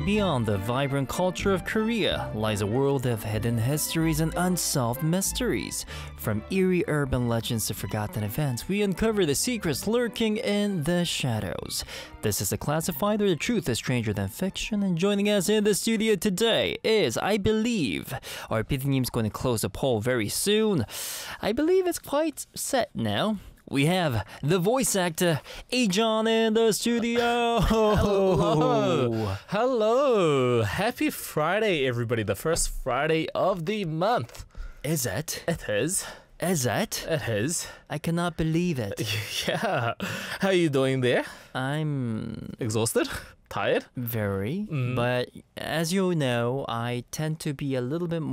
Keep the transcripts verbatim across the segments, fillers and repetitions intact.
Beyond the vibrant culture of Korea lies a world of hidden histories and unsolved mysteries. From eerie urban legends to forgotten events, we uncover the secrets lurking in the shadows. This is a classified where the truth is stranger than fiction, and joining us in the studio today is, I believe, our PD님's going to close a poll very soon. I believe it's quite set now. We have the voice actor, Ajon, in the studio. Hello. Hello. Happy Friday, everybody. The first Friday of the month. Is it? It is. Is it? It is. I cannot believe it. Yeah. How are you doing there? I'm Exhausted? Tired? very, Mm. but as you know, I tend to be a little bit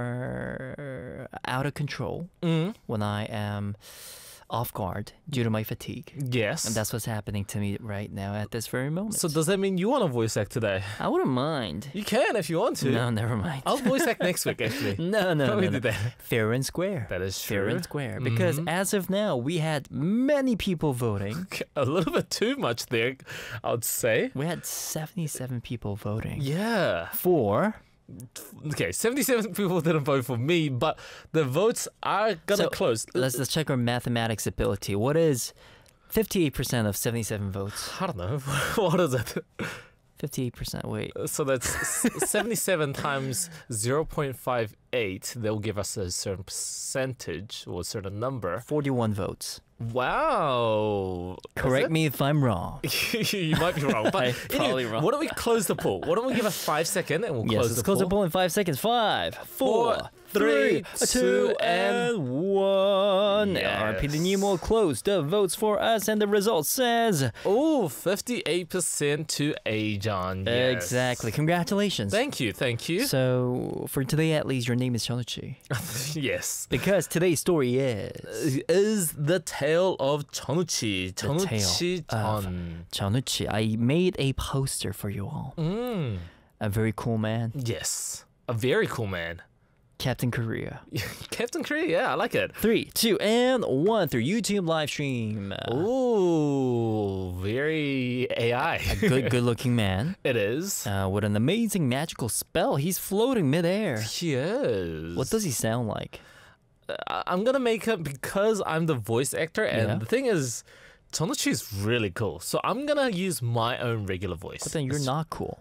more out of control Mm. when I am off guard due to my fatigue. Yes. And that's what's happening to me right now at this very moment. So does that mean you want to voice act today? I wouldn't mind. You can if you want to. No, never mind. I'll voice act next week, actually. No, no, Probably no, no. do that. Fair and square. That is Fair true. and square. Because Mhm. as of now, we had many people voting. A little bit too much there, I would say. We had seventy-seven people voting Yeah. for... Okay, seventy-seven people didn't vote for me, but the votes are So, gonna close. Let's, let's check our mathematics ability. What is fifty-eight percent of seventy-seven votes? I don't know. What is it? fifty-eight percent, wait. So that's s- seventy-seven times zero point five eight. They'll give us a certain percentage or a certain number. forty-one votes. Wow. Correct me if I'm wrong. You might be wrong. But I'm probably anyway, wrong. Why don't we close the poll? Why don't we give us five seconds and we'll Yes, close let's the close poll? the poll in five seconds. Five, four, Four, three, three, two, two, and one. Yes. R P the Nemo closed the votes for us, and the result says... Oh, fifty-eight percent to Ajon. Yes. Exactly. Congratulations. Thank you, thank you. So, for today at least, your name is Chonuchi. Yes. Because today's story is... Is the tale of Chonuchi. tale Chonuchi of- Chon. Chonuchi, I made a poster for you all. Mm. A very cool man. Yes. A very cool man. Captain Korea. Captain Korea, yeah, I like it. Three, two, and one through YouTube live stream. Ooh, very A I. Good, good-looking man It is. uh, with an amazing magical spell. He's floating midair. He is. What does he sound like? I- I'm gonna make it because I'm the voice actor, and Yeah. the thing is, Chonuchi is really cool. So I'm gonna use my own regular voice. But then you're not cool.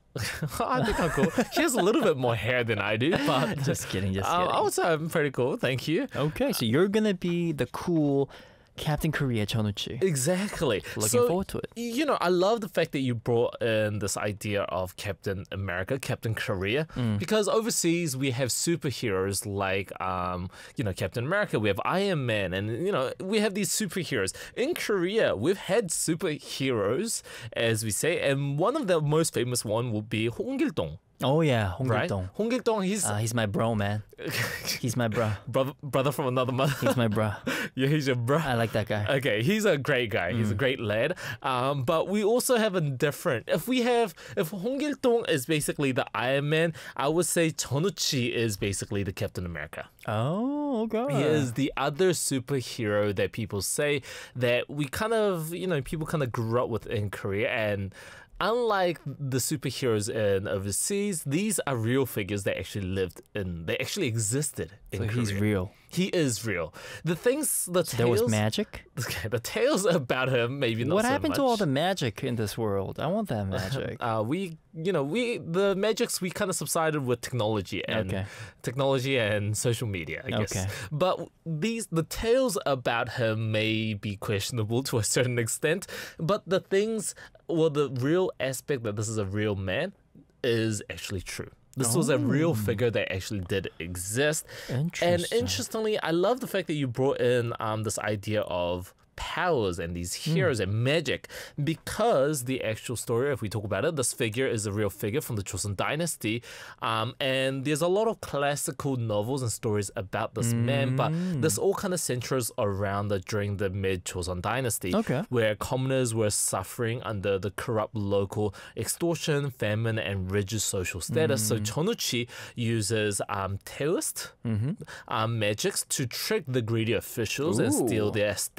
I think I'm cool. He has a little bit more hair than I do, but Just kidding, just uh, kidding. I would say I'm pretty cool. Thank you. Okay, so you're gonna be the cool Captain Korea Chonuchi. Exactly. Looking So, forward to it. You know, I love the fact that you brought in this idea of Captain America, Captain Korea, Mm. because overseas we have superheroes like, um, you know, Captain America. We have Iron Man, and you know, we have these superheroes. In Korea, we've had superheroes, as we say, and one of the most famous one will be Hong Gil-dong, Oh yeah, Hong right? Gil-dong. Hong Gil-dong, he's Uh, he's my bro, man. He's my bro. brother, brother from another mother. He's my bro. Yeah, he's your bro. I like that guy. Okay, he's a great guy. He's a Mm. great lad. Um, but we also have a different. If we have, if Hong Gil-dong is basically the Iron Man, I would say Chonuchi is basically the Captain America. Oh, okay. He is the other superhero that people say that we kind of, you know, people kind of grew up with in Korea. And unlike the superheroes in overseas, these are real figures that actually lived in, they actually existed in So Korea. he's real. He is real. The things, the So there was tales- magic. Okay, the tales about him, maybe not What so happened much. to all the magic in this world? I want that magic. Uh, we, you know, we the magics we kind of subsided with technology and Okay. technology and social media, I guess. Okay. But these the tales about him may be questionable to a certain extent. But the things, well, the real aspect that this is a real man is actually true. This was a real figure that actually did exist. And Interesting. interestingly, I love the fact that you brought in um, this idea of powers and these heroes and magic, because the actual story, if we talk about it, this figure is a real figure from the Joseon dynasty, um, and there's a lot of classical novels and stories about this man, but this all kind of centers around the during the mid Joseon dynasty, Okay. where commoners were suffering under the corrupt local extortion, famine, and rigid social status. So Chonuchi uses um, Taoist um, magics to trick the greedy officials and steal Ooh. their estate.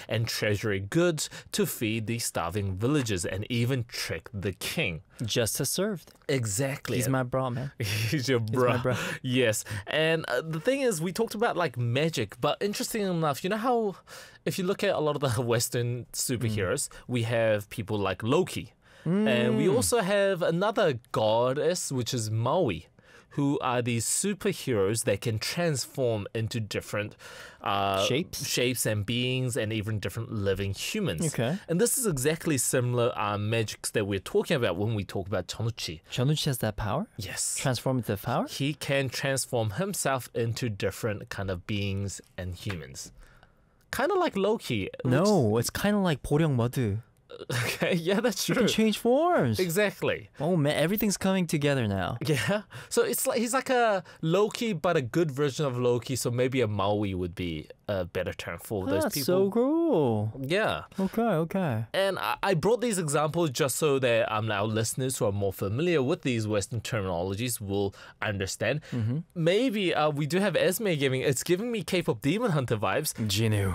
and treasury goods to feed the starving villagers and even trick the king. Justice served. Exactly. He's my bro, man. He's your bro. my bro. Yes. And uh, the thing is, we talked about like magic, but interesting enough, you know how if you look at a lot of the Western superheroes, mm. we have people like Loki. Mm. And we also have another goddess, which is Maui, who are these superheroes that can transform into different uh, shapes shapes and beings and even different living humans. Okay. And this is exactly similar uh, magics that we're talking about when we talk about Chonuchi. Chonuchi has that power? Yes. Transformative power? He can transform himself into different kind of beings and humans. Kind of like Loki. No, it's kind of like 보령머드. Okay, yeah, that's true. You can change forms. Exactly. Oh man, everything's coming together now. Yeah. So it's like he's like a Loki, but a good version of Loki. So maybe a Maui would be a better term for those That's people. so cool. Yeah. Okay, okay. And I, I brought these examples just so that um, our listeners who are more familiar with these Western terminologies will understand. Mm-hmm. Maybe uh, we do have Esme giving. It's giving me K-pop Demon Hunter vibes. Jinwoo.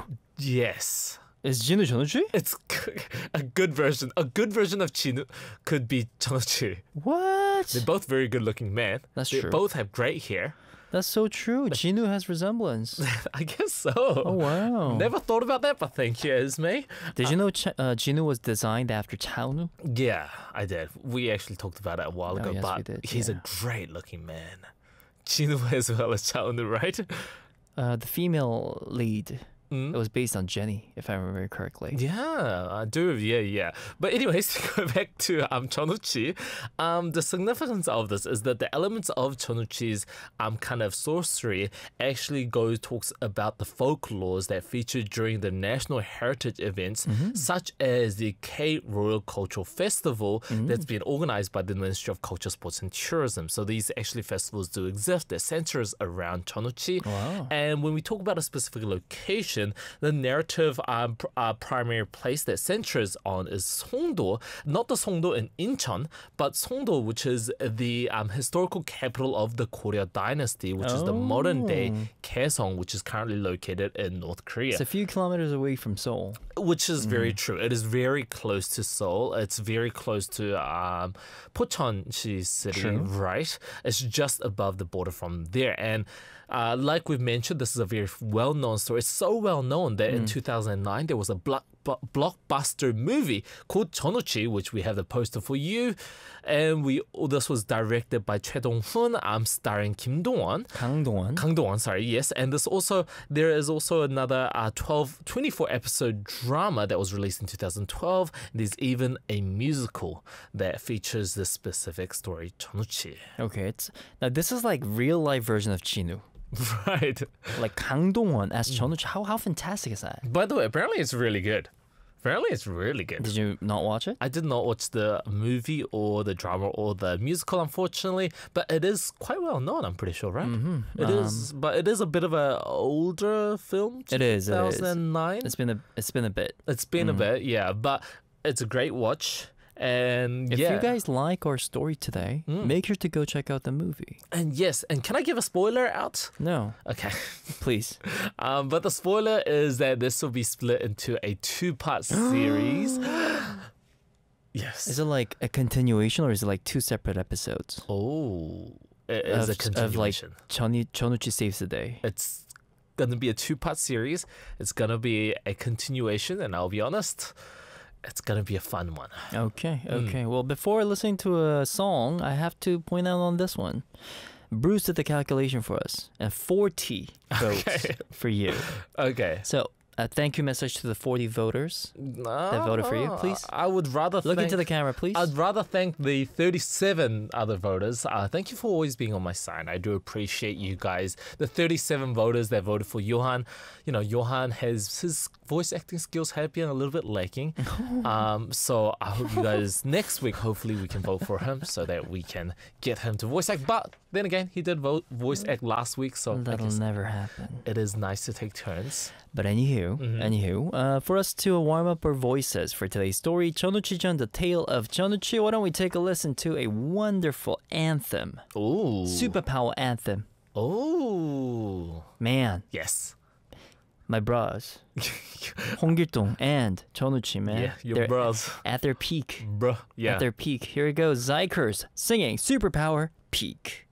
Yes. Is Jinwoo Chonuchi? It's a good version. A good version of Jinwoo could be Chonuchi. What? They're both very good-looking men. That's they true. both have great hair. That's so true. Jinwoo has resemblance. I guess so. Oh, wow. Never thought about that, but thank you, Esme. Did you know Ch- uh, Jinwoo was designed after Chaonu? Yeah, I did. We actually talked about it a while Oh, ago, yes, we but did, he's yeah. a great-looking man. Jinwoo as well as Chaonu, right? Uh, the female lead. Mm? It was based on Jenny, if I remember correctly. Yeah, I do. Yeah, yeah. But anyways, to go back to um, Chonuchi, um, the significance of this is that the elements of Chonuchi's um, kind of sorcery actually goes talks about the folklores that featured during the national heritage events, mm-hmm. such as the K Royal Cultural Festival mm-hmm. that's been organized by the Ministry of Culture, Sports and Tourism. So these actually festivals do exist. They're centers around Chonuchi. Wow. And when we talk about a specific location, the narrative um, pr- uh, primary place that centers on is Songdo, not the Songdo in Incheon, but Songdo, which is the um, historical capital of the Goryeo dynasty, which oh. is the modern day Kaesong, which is currently located in North Korea. It's a few kilometers away from Seoul. Which is mm. very true. It is very close to Seoul. It's very close to um, Pocheon city, True. right? It's just above the border from there. And Uh, like we've mentioned, this is a very well-known story. It's so well-known that mm. in two thousand nine, there was a block, b- blockbuster movie called Chonuchi, which we have the poster for you. And we this was directed by Choi Dong-hoon, um, starring Kim Dong-won. Kang Dong-won. Kang Dong-won, sorry, yes. And this also there is also another uh, twelve, twenty-four episode drama that was released in two thousand twelve. There's even a musical that features this specific story, Chonuchi. Okay, it's now this is like real-life version of Jinwoo. Right. Like Kang Dong-won as Chonuchi. How how fantastic is that? By the way, apparently it's really good. Apparently it's really good. Did you not watch it? I did not watch the movie or the drama or the musical, unfortunately, but it is quite well known, I'm pretty sure, right? Mm-hmm. It um, is, but it is a bit of an older film. It is. two thousand nine. It's been a it's been a bit. It's been Mm. a bit, yeah, but it's a great watch. And If yeah. you guys like our story today, Mm. make sure to go check out the movie. And yes, and can I give a spoiler out? No, Okay. please. Um, but the spoiler is that this will be split into a two-part series. Yes. Is it like a continuation or is it like two separate episodes? Oh, it is of, a continuation. Of like Choni, Chonuchi Saves the Day. It's gonna be a two-part series. It's gonna be a continuation, and I'll be honest, it's gonna be a fun one. Okay, Mm. okay. Well, before listening to a song, I have to point out on this one. Bruce did the calculation for us, and forty votes Okay. for you. Okay. So, a thank you message to the forty voters that voted for you, please. I would rather Look thank, into the camera, please. I'd rather thank the thirty-seven other voters. Uh, thank you for always being on my side. I do appreciate you guys. The thirty-seven voters that voted for Johan. You know, Johan has his voice acting skills have been a little bit lacking. um, so I hope you guys next week, hopefully we can vote for him so that we can get him to voice act. But then again, he did vote voice act last week, so I That'll guess never happen. it is nice to take turns. But anywho, Mhm. anywho, uh, for us to warm up our voices for today's story, Chonuchi-jan, the tale of Chonuchi, why don't we take a listen to a wonderful anthem, Ooh. superpower anthem. Oh. Man, Yes. my bros, 홍길동 and 전우치, man. Yeah, your They're bros. at their peak. Bruh. Yeah. At their peak. Here it goes. Zykers singing Superpower Peak.